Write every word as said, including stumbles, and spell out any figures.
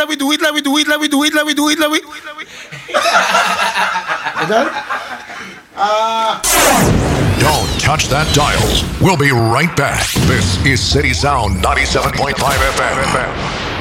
let me do it, let me do it, let me do it, let me do it, let me. Uh, Don't touch that dial. We'll be right back. This is City Sound ninety-seven point five F M.